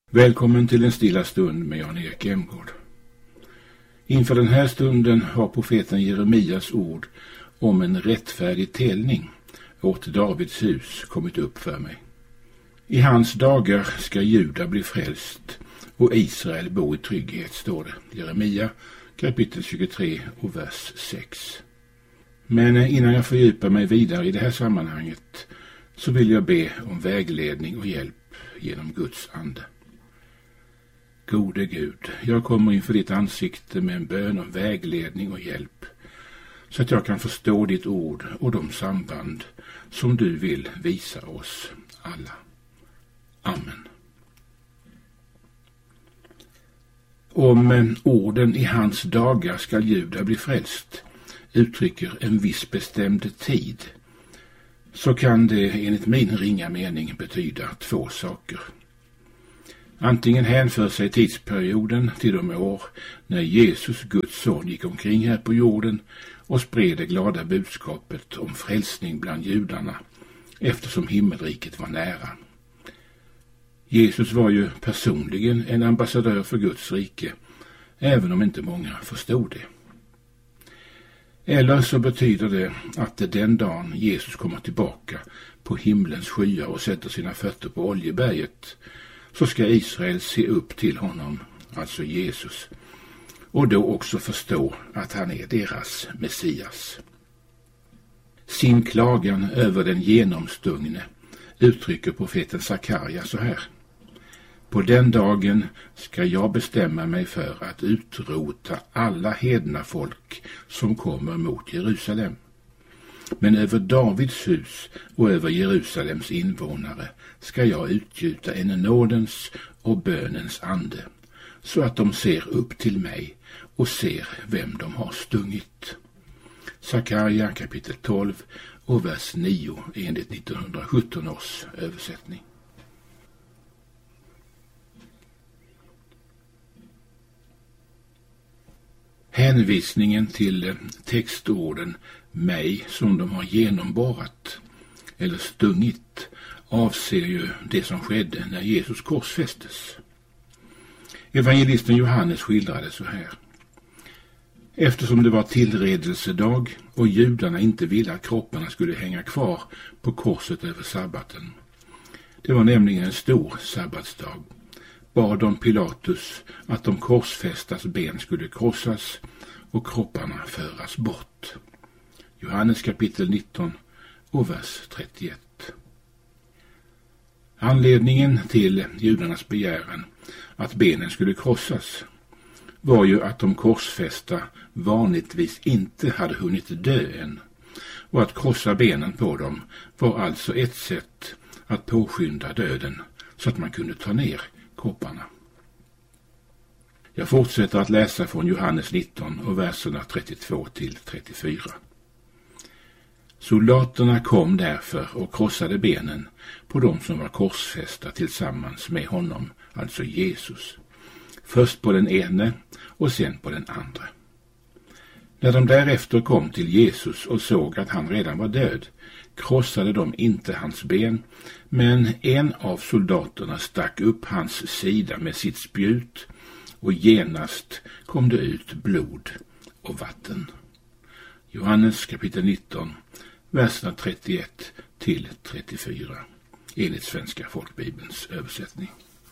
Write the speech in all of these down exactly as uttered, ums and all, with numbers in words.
Välkommen till en stilla stund med Jan-Erik Emgård. Inför den här stunden har profeten Jeremias ord om en rättfärdig telning åt Davids hus kommit upp för mig. I hans dagar ska Juda bli frälst och Israel bo i trygghet, står det. Jeremia kapitel tjugotre och vers sex. Men innan jag fördjupar mig vidare i det här sammanhanget så vill jag be om vägledning och hjälp genom Guds ande. Gode Gud, jag kommer inför ditt ansikte med en bön om vägledning och hjälp så att jag kan förstå ditt ord och de samband som du vill visa oss alla. Amen. Om orden i hans dagar ska Juda bli frälst uttrycker en viss bestämd tid, så kan det enligt min ringa mening betyda två saker. Antingen hänför sig tidsperioden till de år när Jesus, Guds son, gick omkring här på jorden och spred det glada budskapet om frälsning bland judarna, eftersom himmelriket var nära. Jesus var ju personligen en ambassadör för Guds rike, även om inte många förstod det. Eller så betyder det att det den dagen Jesus kommer tillbaka på himlens skyar och sätter sina fötter på Oljeberget, så ska Israel se upp till honom, alltså Jesus, och då också förstå att han är deras Messias. Sin klagan över den genomstungne uttrycker profeten Sakarja så här: På den dagen ska jag bestämma mig för att utrota alla hedna folk som kommer mot Jerusalem. Men över Davids hus och över Jerusalems invånare ska jag utgjuta en nådens och bönens ande, så att de ser upp till mig och ser vem de har stungit. Sakarja kapitel tolv och vers nio enligt nittonhundrasjutton års översättning. Hänvisningen till textorden mig som de har genomborrat eller stungit avser ju det som skedde när Jesus korsfästes. Evangelisten Johannes skildrade så här: Eftersom det var tillredelsedag och judarna inte ville att kropparna skulle hänga kvar på korset över sabbaten, det var nämligen en stor sabbatsdag, bad de Pilatus att de korsfästas ben skulle krossas och kropparna föras bort. Johannes kapitel nitton och vers trettioett. Anledningen till judarnas begäran att benen skulle krossas var ju att de korsfästa vanligtvis inte hade hunnit dö än, och att krossa benen på dem var alltså ett sätt att påskynda döden så att man kunde ta ner kropparna. Jag fortsätter att läsa från Johannes nitton och verserna trettiotvå till trettiofyra. Soldaterna kom därför och krossade benen på dem som var korsfästa tillsammans med honom, alltså Jesus. Först på den ene och sen på den andra. När de därefter kom till Jesus och såg att han redan var död, krossade de inte hans ben, men en av soldaterna stack upp hans sida med sitt spjut, och genast kom det ut blod och vatten. Johannes kapitel nitton, verserna trettioett till trettiofyra, enligt Svenska folkbibelns översättning.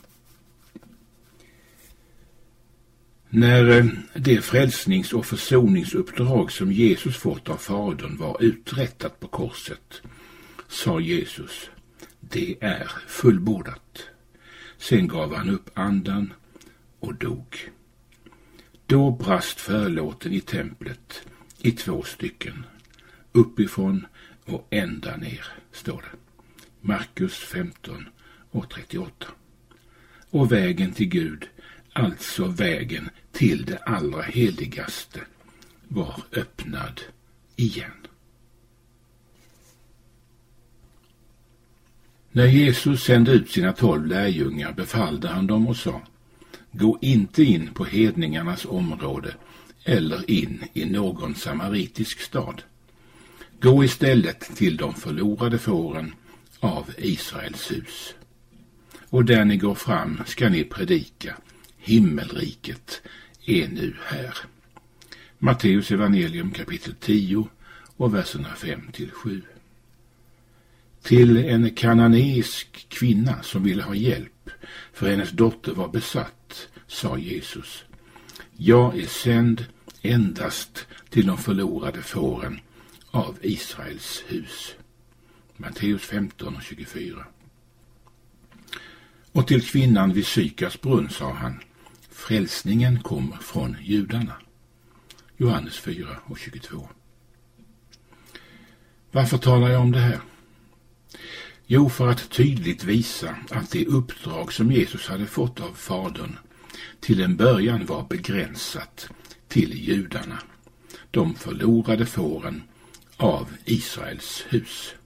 När det frälsnings- och försoningsuppdrag som Jesus fått av Fadern var uträttat på korset, sa Jesus: det är fullbordat. Sen gav han upp andan och dog. Då brast förlåten i templet i två stycken, uppifrån och ända ner, står det. Markus femton och trettioåtta. Och vägen till Gud, alltså vägen till det allra heligaste, var öppnad igen. När Jesus sände ut sina tolv lärjungar befallde han dem och sa: gå inte in på hedningarnas område eller in i någon samaritisk stad. Gå istället till de förlorade fåren av Israels hus. och där ni går fram ska ni predika. Himmelriket är nu här. Matteus evangelium kapitel tio och verserna fem till sju. Till en kananeisk kvinna som ville ha hjälp, för hennes dotter var besatt, sa Jesus: jag är sänd endast till de förlorade fåren av Israels hus. Matteus femton och tjugofyra. Och till kvinnan vid Sykars brunn sa han: frälsningen kommer från judarna. Johannes fyra och tjugotvå. Varför talar jag om det här? Jo, för att tydligt visa att det uppdrag som Jesus hade fått av Fadern till en början var begränsat till judarna, de förlorade fåren av Israels hus.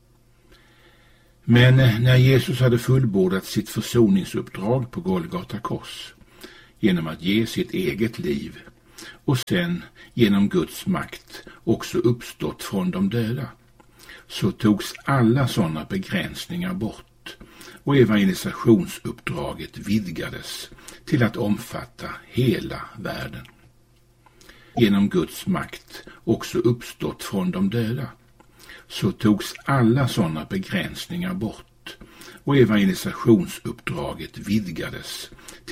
Men när Jesus hade fullbordat sitt försoningsuppdrag på Golgata kors genom att ge sitt eget liv och sen genom Guds makt också uppstått från de döda, så togs alla sådana begränsningar bort och evangelisationsuppdraget vidgades till att omfatta hela världen. Genom Guds makt också uppstått från de döda, så togs alla sådana begränsningar bort och evangelisationsuppdraget vidgades